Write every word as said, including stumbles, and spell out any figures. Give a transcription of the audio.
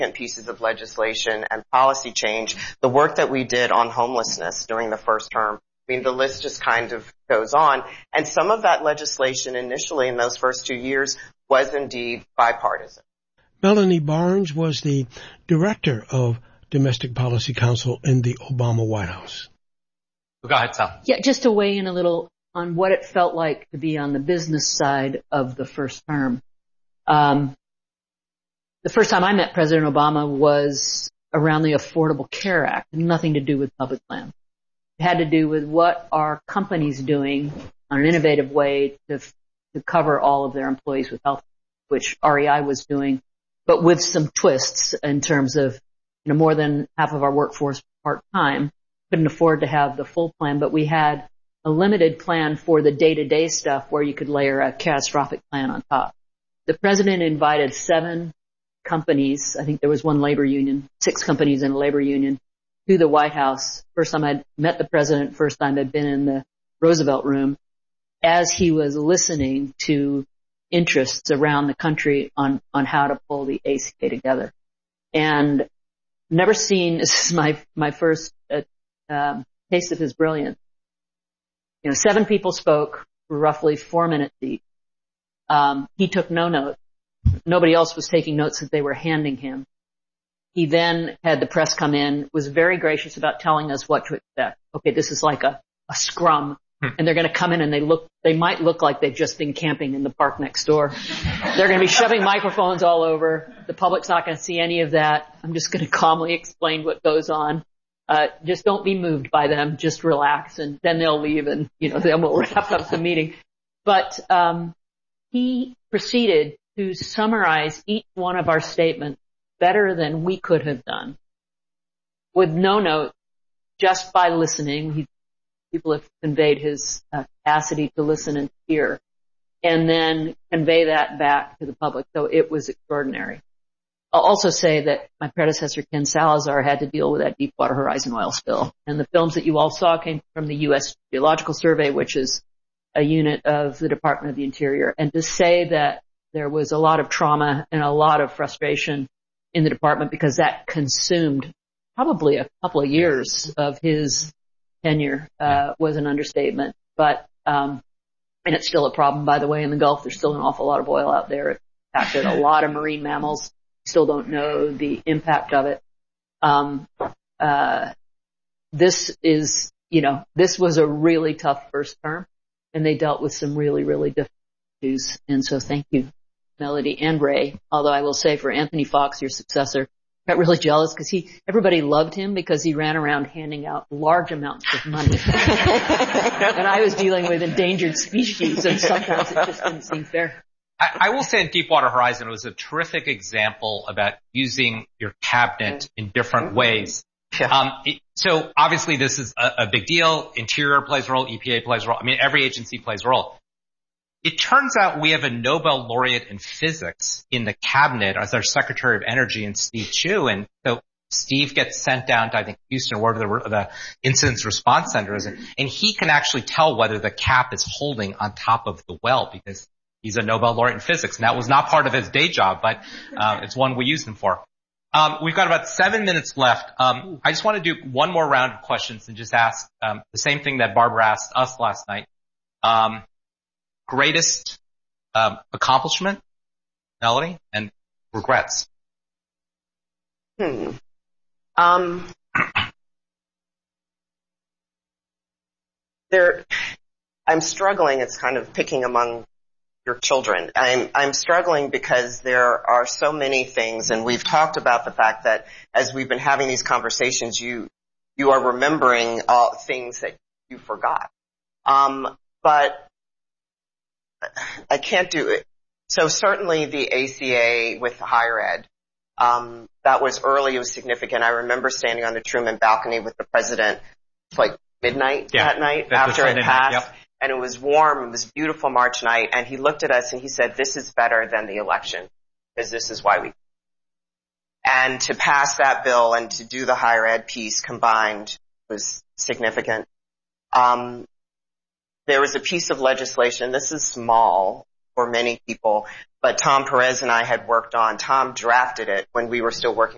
significant pieces of legislation and policy change. The work that we did on homelessness during the first term, I mean, the list just kind of goes on. And some of that legislation initially in those first two years was indeed bipartisan. Melanie Barnes was the director of Domestic Policy Council in the Obama White House. Go ahead, Sal. Yeah, just to weigh in a little on what it felt like to be on the business side of the first term. Um, the first time I met President Obama was around the Affordable Care Act, nothing to do with public plan. It had to do with what are companies doing on an innovative way to, to cover all of their employees with health, which R E I was doing, but with some twists in terms of, you know, more than half of our workforce part-time couldn't afford to have the full plan, but we had a limited plan for the day-to-day stuff where you could layer a catastrophic plan on top. The president invited seven companies, I think there was one labor union, six companies in a labor union, to the White House. First time I'd met the president, first time I'd been in the Roosevelt room, as he was listening to interests around the country on, on how to pull the A C A together. And never seen, this is my, my first uh, um, taste of his brilliance. You know, seven people spoke for roughly four minutes each. Um, he took no notes. Nobody else was taking notes that they were handing him. He then had the press come in, was very gracious about telling us what to expect. Okay, this is like a, a scrum, and they're going to come in and they look, they might look like they've just been camping in the park next door. They're going to be shoving microphones all over. The public's not going to see any of that. I'm just going to calmly explain what goes on. Uh, just don't be moved by them. Just relax, and then they'll leave, and you know then we'll wrap up the meeting. But um, he proceeded to summarize each one of our statements better than we could have done, with no note, just by listening. He, people have conveyed his uh, capacity to listen and hear, and then convey that back to the public. So it was extraordinary. I'll also say that my predecessor, Ken Salazar, had to deal with that Deepwater Horizon oil spill. And the films that you all saw came from the U S Geological Survey, which is a unit of the Department of the Interior. And to say that there was a lot of trauma and a lot of frustration in the department because that consumed probably a couple of years of his tenure uh, was an understatement. But, um, and it's still a problem, by the way, in the Gulf. There's still an awful lot of oil out there. It impacted a lot of marine mammals. Still don't know the impact of it. Um, uh, this is, you know, this was a really tough first term, and they dealt with some really, really difficult issues. And so thank you, Melody and Ray. Although I will say for Anthony Fox, your successor, got really jealous because he, everybody loved him because he ran around handing out large amounts of money. And I was dealing with endangered species, and sometimes it just didn't seem fair. I, I will say in Deepwater Horizon, it was a terrific example about using your cabinet in different ways. Yeah. Um, it, so obviously this is a, a big deal. Interior plays a role. E P A plays a role. I mean, every agency plays a role. It turns out we have a Nobel laureate in physics in the cabinet as our Secretary of Energy, and Steve Chu. And so Steve gets sent down to, I think, Houston, where the, the incident response center is, and he can actually tell whether the cap is holding on top of the well because he's a Nobel laureate in physics. And that was not part of his day job, but uh, it's one we use him for. Um, we've got about seven minutes left. Um, I just want to do one more round of questions and just ask um, the same thing that Barbara asked us last night. Um, greatest um, accomplishment, Melody, and regrets? Hmm. Um, there, I'm struggling. It's kind of picking among your children. I'm, I'm struggling because there are so many things, and we've talked about the fact that as we've been having these conversations, you, you are remembering all things that you forgot. Um, but I can't do it. So certainly the A C A with higher ed, um, that was early, it was significant. I remember standing on the Truman balcony with the president, like midnight yeah, that night after it passed. Night, yep. And it was warm, it was a beautiful March night, and he looked at us and he said, this is better than the election, because this is why we. And to pass that bill and to do the higher ed piece combined was significant. Um, there was a piece of legislation, this is small for many people, but Tom Perez and I had worked on, Tom drafted it when we were still working